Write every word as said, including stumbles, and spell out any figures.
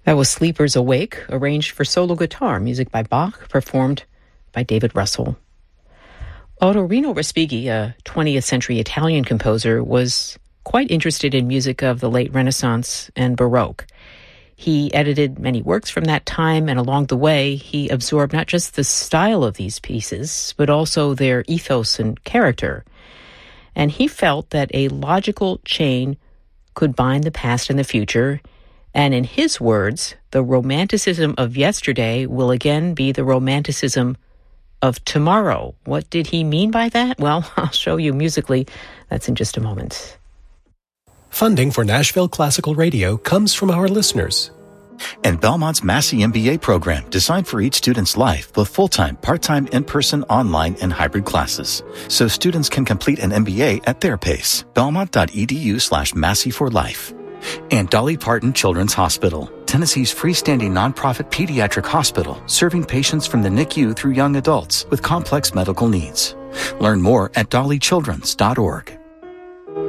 That was Sleepers Awake, arranged for solo guitar, music by Bach, performed by David Russell. Ottorino Respighi, a twentieth century Italian composer, was quite interested in music of the late Renaissance and Baroque. He edited many works from that time, and along the way, he absorbed not just the style of these pieces, but also their ethos and character. And he felt that a logical chain could bind the past and the future, and in his words, the romanticism of yesterday will again be the romanticism of tomorrow. What did he mean by that? Well, I'll show you musically. That's in just a moment. Funding for Nashville Classical Radio comes from our listeners. And Belmont's Massey M B A program, designed for each student's life with full-time, part-time, in-person, online, and hybrid classes. So students can complete an M B A at their pace. Belmont.edu slash Massey for life. And Dolly Parton Children's Hospital, Tennessee's freestanding nonprofit pediatric hospital, serving patients from the N I C U through young adults with complex medical needs. Learn more at dolly childrens dot org.